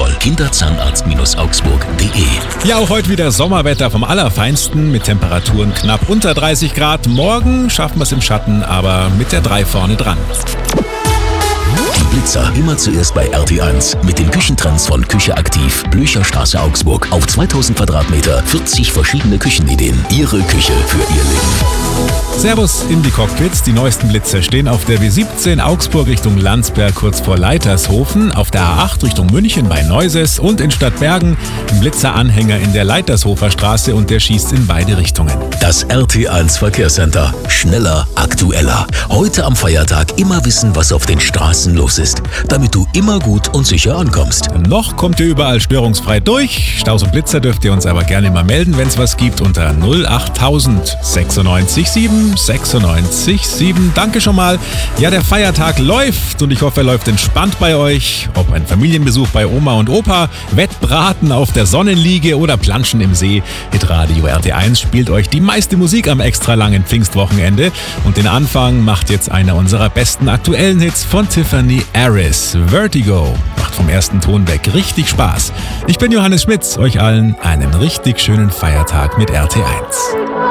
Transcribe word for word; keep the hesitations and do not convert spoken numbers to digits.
Kontroll. Kinderzahnarzt Augsburg punkt de. Ja, auch heute wieder Sommerwetter vom Allerfeinsten mit Temperaturen knapp unter dreißig Grad. Morgen schaffen wir es im Schatten, aber mit der drei vorne dran. Die Blitzer immer zuerst bei R T eins mit den Küchentrends von Küche aktiv, Blücherstraße Augsburg. Auf zweitausend Quadratmeter, vierzig verschiedene Küchenideen. Ihre Küche für Ihr Leben. Servus in die Cockpits. Die neuesten Blitzer stehen auf der W siebzehn Augsburg Richtung Landsberg kurz vor Leitershofen, auf der A acht Richtung München bei Neuses und in Stadtbergen ein Blitzeranhänger in der Leitershofer Straße und der schießt in beide Richtungen. Das R T eins Verkehrscenter. Schneller, aktueller. Heute am Feiertag immer wissen, was auf den Straßen los ist, damit du immer gut und sicher ankommst. Noch kommt ihr überall störungsfrei durch. Staus und Blitzer dürft ihr uns aber gerne mal melden, wenn es was gibt, unter null achttausend sechsundneunzig sieben sechsundneunzig sieben. Danke schon mal. Ja, der Feiertag läuft und ich hoffe, er läuft entspannt bei euch. Ob ein Familienbesuch bei Oma und Opa, Wettbraten auf der Sonnenliege oder Planschen im See. Hitradio R T eins spielt euch die meiste Musik am extra langen Pfingstwochenende und den Anfang macht jetzt einer unserer besten aktuellen Hits von Tiffany Harris. Vertigo macht vom ersten Ton weg richtig Spaß. Ich bin Johannes Schmitz, euch allen einen richtig schönen Feiertag mit R T eins.